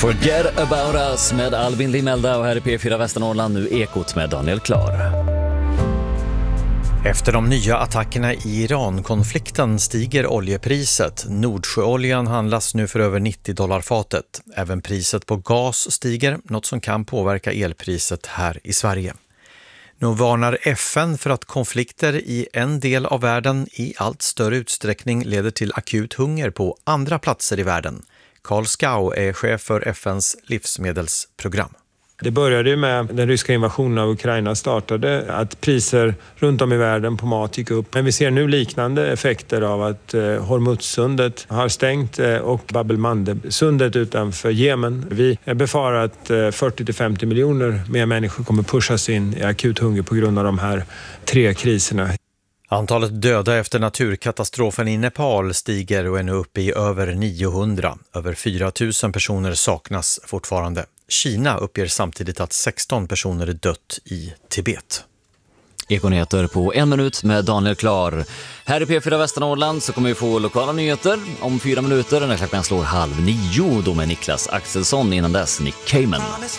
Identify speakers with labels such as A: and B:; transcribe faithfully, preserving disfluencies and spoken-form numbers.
A: Forget about us med Albin Limelda och här i P fyra Västernorrland nu Ekot med Daniel Klar.
B: Efter de nya attackerna i Iran-konflikten stiger oljepriset. Nordsjöoljan handlas nu för över nittio dollar fatet. Även priset på gas stiger, något som kan påverka elpriset här i Sverige. Nu varnar F N för att konflikter i en del av världen i allt större utsträckning leder till akut hunger på andra platser i världen. Carl Skau är chef för F N:s livsmedelsprogram.
C: Det började ju med den ryska invasionen av Ukraina startade, att priser runt om i världen på mat gick upp. Men vi ser nu liknande effekter av att eh, Hormuzsundet har stängt eh, och Bab el-Mandeb-sundet utanför Jemen. Vi befarar att eh, fyrtio till femtio miljoner mer människor kommer pushas in i akut hunger på grund av de här tre kriserna.
B: Antalet döda efter naturkatastrofen i Nepal stiger och är nu uppe i över niohundra. Över fyra tusen personer saknas fortfarande. Kina uppger samtidigt att sexton personer är dött i Tibet.
A: Ekonyheter på en minut med Daniel Klar. Här i P fyra Västernorrland så kommer vi få lokala nyheter om fyra minuter när klockan slår halv nio. Då med Niklas Axelsson, innan dess Nick Cayman.